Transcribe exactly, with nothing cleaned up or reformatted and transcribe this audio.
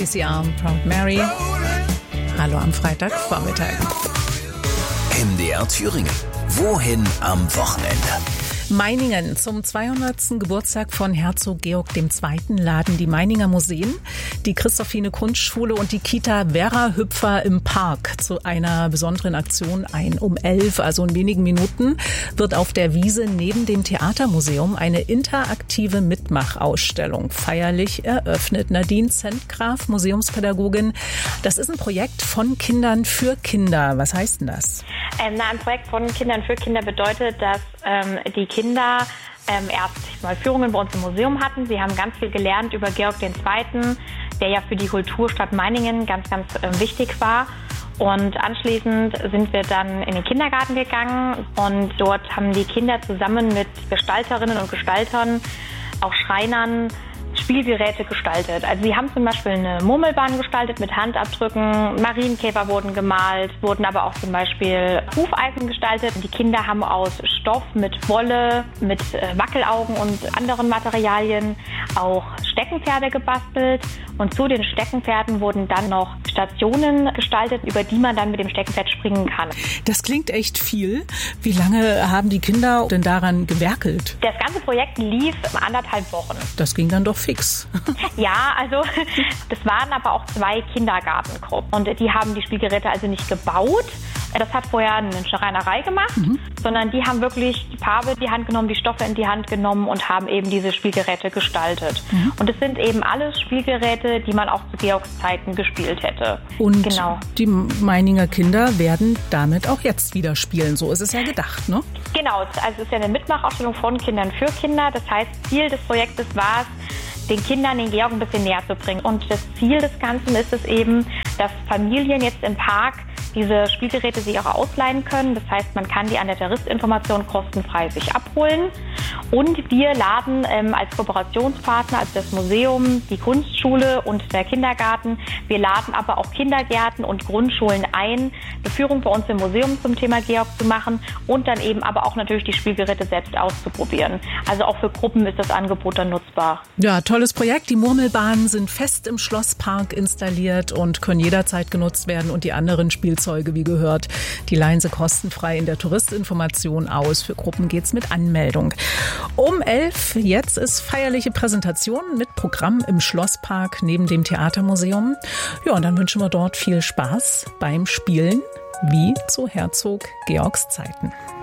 V C R Proud Mary. Hallo am Freitagvormittag. M D R Thüringen. Wohin am Wochenende? Meiningen. Zum zweihundertsten Geburtstag von Herzog Georg der Zweite. laden die Meininger Museen, die Christophine Kunstschule und die Kita Vera Hüpfer im Park zu einer besonderen Aktion ein. Um elf, also in wenigen Minuten, wird auf der Wiese neben dem Theatermuseum eine interaktive Mitmachausstellung feierlich eröffnet. Nadine Zentgraf, Museumspädagogin. Das ist ein Projekt von Kindern für Kinder. Was heißt denn das? Ähm, na, ein Projekt von Kindern für Kinder bedeutet, dass ähm, die Kinder ähm, erst mal Führungen bei uns im Museum hatten. Sie haben ganz viel gelernt über Georg der Zweite., der ja für die Kulturstadt Meiningen ganz, ganz äh, wichtig war. Und anschließend sind wir dann in den Kindergarten gegangen und dort haben die Kinder zusammen mit Gestalterinnen und Gestaltern, auch Schreinern, Spielgeräte gestaltet. Also sie haben zum Beispiel eine Murmelbahn gestaltet mit Handabdrücken, Marienkäfer wurden gemalt, wurden aber auch zum Beispiel Hufeisen gestaltet. Die Kinder haben aus Stoff mit Wolle, mit Wackelaugen und anderen Materialien auch Steckenpferde gebastelt. Und zu den Steckenpferden wurden dann noch Stationen gestaltet, über die man dann mit dem Steckenpferd springen kann. Das klingt echt viel. Wie lange haben die Kinder denn daran gewerkelt? Das ganze Projekt lief anderthalb Wochen. Das ging dann doch fix. Ja, also das waren aber auch zwei Kindergartengruppen und die haben die Spielgeräte also nicht gebaut. Das hat vorher eine Schreinerei gemacht, mhm. sondern die haben wirklich die Farbe in die Hand genommen, die Stoffe in die Hand genommen und haben eben diese Spielgeräte gestaltet. Mhm. Und es sind eben alles Spielgeräte, die man auch zu Georgs Zeiten gespielt hätte. Und genau. Die Meininger Kinder werden damit auch jetzt wieder spielen. So ist es ja gedacht, ne? Genau, also es ist ja eine Mitmachausstellung von Kindern für Kinder. Das heißt, Ziel des Projektes war es, den Kindern den Georg ein bisschen näher zu bringen. Und das Ziel des Ganzen ist es eben, dass Familien jetzt im Park diese Spielgeräte sich auch ausleihen können. Das heißt, man kann die an der Touristinformation kostenfrei sich abholen. Und wir laden ähm, als Kooperationspartner, also das Museum, die Kunstschule und der Kindergarten, wir laden aber auch Kindergärten und Grundschulen ein, eine Führung bei uns im Museum zum Thema Georg zu machen und dann eben aber auch natürlich die Spielgeräte selbst auszuprobieren. Also auch für Gruppen ist das Angebot dann nutzbar. Ja, tolles Projekt. Die Murmelbahnen sind fest im Schlosspark installiert und können jederzeit genutzt werden und die anderen Spielzeuge, wie gehört, die leihen sie kostenfrei in der Touristinformation aus. Für Gruppen geht's mit Anmeldung. Um elf, jetzt ist feierliche Präsentation mit Programm im Schlosspark neben dem Theatermuseum. Ja, und dann wünschen wir dort viel Spaß beim Spielen, wie zu Herzog Georgs Zeiten.